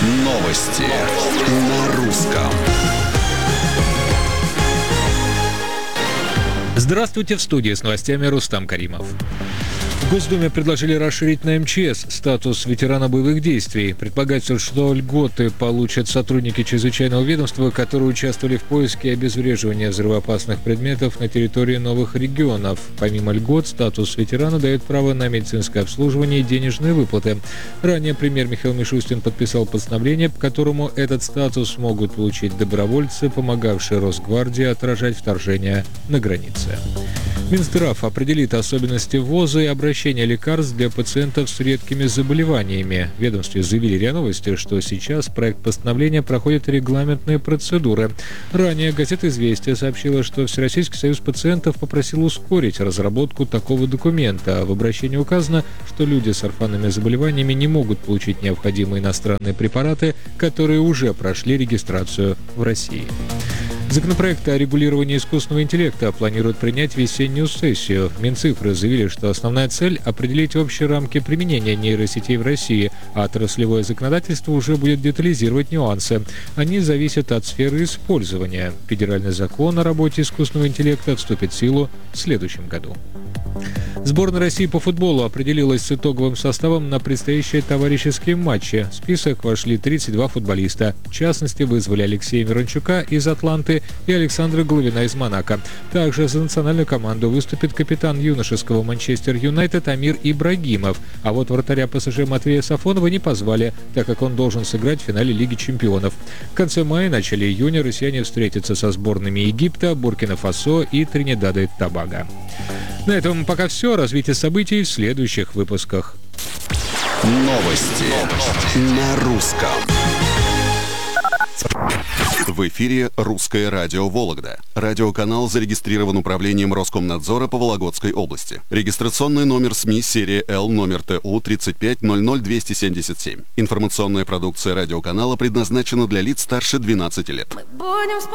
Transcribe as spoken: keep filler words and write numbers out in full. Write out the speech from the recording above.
Новости на русском. Здравствуйте, в студии с новостями Рустам Каримов. В Госдуме предложили расширить на эм че эс статус ветерана боевых действий. Предполагается, что льготы получат сотрудники чрезвычайного ведомства, которые участвовали в поиске и обезвреживании взрывоопасных предметов на территории новых регионов. Помимо льгот, статус ветерана дает право на медицинское обслуживание и денежные выплаты. Ранее премьер Михаил Мишустин подписал постановление, по которому этот статус могут получить добровольцы, помогавшие Росгвардии отражать вторжение на границе. Минздрав определит особенности ввоза и обращения лекарств для пациентов с редкими заболеваниями. В ведомстве заявили РИА Новости, что сейчас проект постановления проходит регламентные процедуры. Ранее газета «Известия» сообщила, что Всероссийский союз пациентов попросил ускорить разработку такого документа. В обращении указано, что люди с орфанными заболеваниями не могут получить необходимые иностранные препараты, которые уже прошли регистрацию в России. Законопроект о регулировании искусственного интеллекта планируют принять в весеннюю сессию. Минцифры заявили, что основная цель – определить общие рамки применения нейросетей в России, а отраслевое законодательство уже будет детализировать нюансы. Они зависят от сферы использования. Федеральный закон о работе искусственного интеллекта вступит в силу в следующем году. Сборная России по футболу определилась с итоговым составом на предстоящие товарищеские матчи. В список вошли тридцать два футболиста. В частности, вызвали Алексея Мирончука из «Атланты» и Александра Головина из «Монако». Также за национальную команду выступит капитан юношеского «Манчестер Юнайтед» Амир Ибрагимов. А вот вратаря ПСЖ Матвея Сафонова не позвали, так как он должен сыграть в финале Лиги чемпионов. В конце мая и начале июня россияне встретятся со сборными Египта, Буркина-Фасо и Тринидада и Тобаго. На этом пока все. Развитие событий в следующих выпусках. Новости на русском. В эфире «Русское радио Вологда». Радиоканал зарегистрирован управлением Роскомнадзора по Вологодской области. Регистрационный номер СМИ серия Л номер Т У тридцать пять ноль ноль двести семьдесят семь. Информационная продукция радиоканала предназначена для лиц старше двенадцати лет.